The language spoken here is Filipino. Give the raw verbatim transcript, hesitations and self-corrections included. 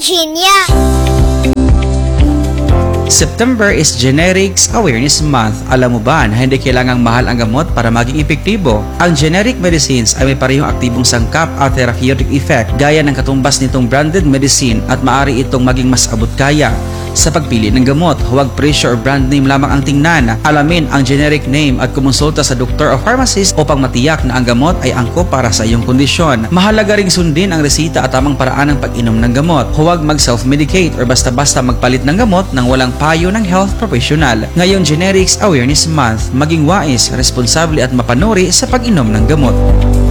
Virginia. September is Generics Awareness Month. Alam mo ba na hindi kailangang mahal ang gamot para maging epektibo? Ang generic medicines ay may parehong aktibong sangkap at therapeutic effect gaya ng katumbas nitong branded medicine at maaari itong maging mas abot kaya. Sa pagpili ng gamot, huwag presyo or brand name lamang ang tingnan. Alamin ang generic name at kumonsulta sa doktor o pharmacist upang matiyak na ang gamot ay angkop para sa iyong kondisyon. Mahalaga ring sundin ang resita at tamang paraan ng pag-inom ng gamot. Huwag mag-self-medicate or basta-basta magpalit ng gamot nang walang payo ng health professional. Ngayong Generics Awareness Month, maging wais, responsable at mapanuri sa pag-inom ng gamot.